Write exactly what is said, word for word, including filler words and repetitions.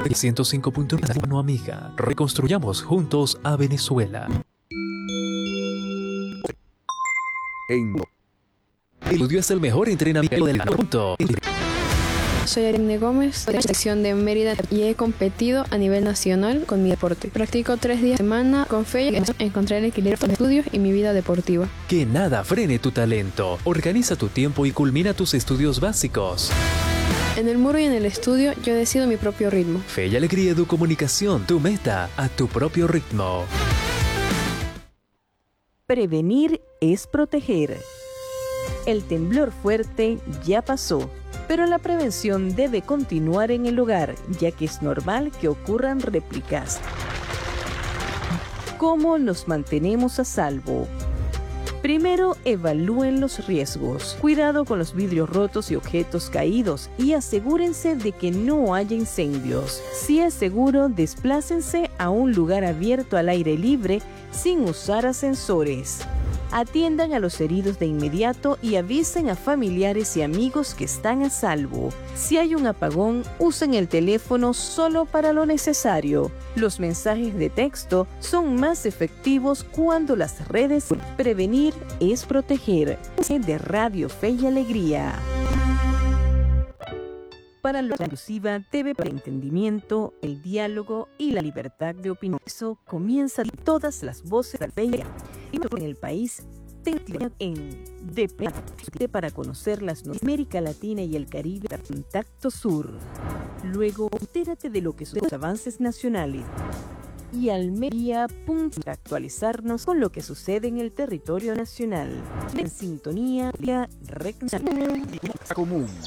ciento cinco punto uno amiga. Reconstruyamos juntos a Venezuela. En el estudio es el mejor entrenamiento del mundo. Soy Ariadne Gómez, de la sección de Mérida y he competido a nivel nacional con mi deporte. Practico tres días a la semana con fe y encontrar el equilibrio entre mis estudios y mi vida deportiva. Que nada frene tu talento. Organiza tu tiempo y culmina tus estudios básicos. En el muro y en el estudio yo decido mi propio ritmo. Fe y Alegría Educomunicación, tu meta a tu propio ritmo. Prevenir es proteger. El temblor fuerte ya pasó, pero la prevención debe continuar en el hogar, ya que es normal que ocurran réplicas. ¿Cómo nos mantenemos a salvo? Primero, evalúen los riesgos. Cuidado con los vidrios rotos y objetos caídos y asegúrense de que no haya incendios. Si es seguro, desplácense a un lugar abierto al aire libre sin usar ascensores. Atiendan a los heridos de inmediato y avisen a familiares y amigos que están a salvo. Si hay un apagón, usen el teléfono solo para lo necesario. Los mensajes de texto son más efectivos cuando las redes. Prevenir es proteger. De Radio Fe y Alegría. Para la inclusiva debe para el entendimiento, el diálogo y la libertad de opinión. Eso comienza todas las voces de Fe en el país en D P para conocer las noticias de América Latina y el Caribe. Contacto Sur. Luego, entérate de lo que son los avances nacionales. Y Almería, punto, actualizarnos con lo que sucede en el territorio nacional. En sintonía, la común.